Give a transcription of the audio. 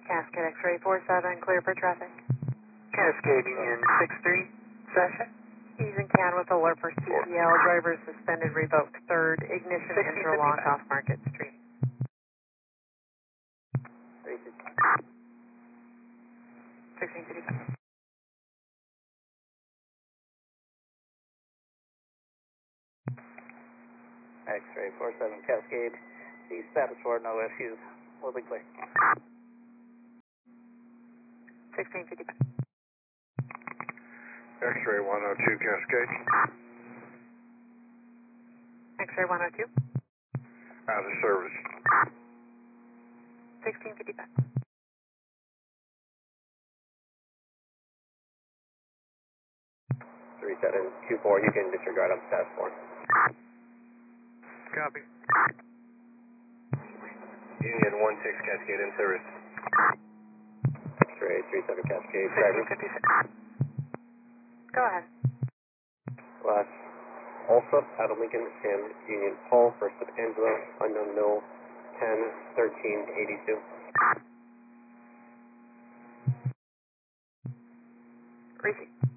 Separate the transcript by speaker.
Speaker 1: Cascade X-ray 47, clear for traffic.
Speaker 2: Cascade Union 63, session.
Speaker 1: Ease and can with alert for CPL, driver suspended, revoked, third, ignition, enter lock off Market Street. 1655.
Speaker 3: X-ray 47 Cascade, the status for no issues, will be clear.
Speaker 1: 1655.
Speaker 4: X-ray 102 Cascade.
Speaker 1: X-ray 102.
Speaker 4: Out of service.
Speaker 1: 1655.
Speaker 3: Three 724, you can disregard up status 4.
Speaker 4: Copy.
Speaker 2: Union 16 Cascade in service.
Speaker 3: X-ray 37 Cascade, driver.
Speaker 1: 1656. Go ahead.
Speaker 3: Last, also out of Lincoln and Union Paul, first of Angelo, unknown mill, 10-13-82.
Speaker 1: Receive.